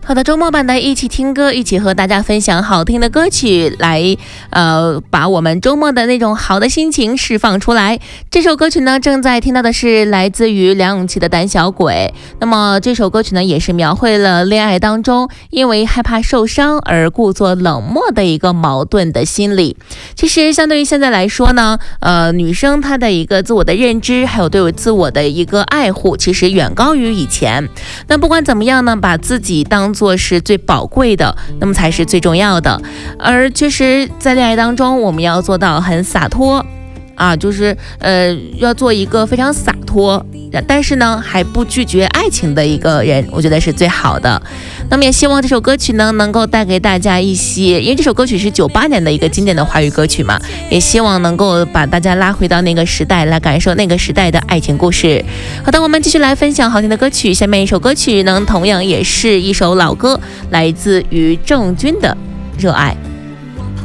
好的，周末版的一起听歌，一起和大家分享好听的歌曲，来把我们周末的那种好的心情释放出来。这首歌曲呢，正在听到的是来自于梁咏琪的《胆小鬼》。那么这首歌曲呢，也是描绘了恋爱当中因为害怕受伤而故作冷漠的一个矛盾的心理。其实相对于现在来说呢，女生她的一个自我的认知，还有对自我的一个爱护，其实远高于以前。那不管怎么样呢，把自己当做是最宝贵的，那么才是最重要的。而确实在恋爱当中，我们要做到很洒脱啊，就是要做一个非常洒脱，但是呢还不拒绝爱情的一个人，我觉得是最好的。那么也希望这首歌曲呢能够带给大家一些，因为这首歌曲是98年的一个经典的华语歌曲嘛，也希望能够把大家拉回到那个时代，来感受那个时代的爱情故事。好的，我们继续来分享好听的歌曲。下面一首歌曲呢，同样也是一首老歌，来自于郑钧的《热爱》。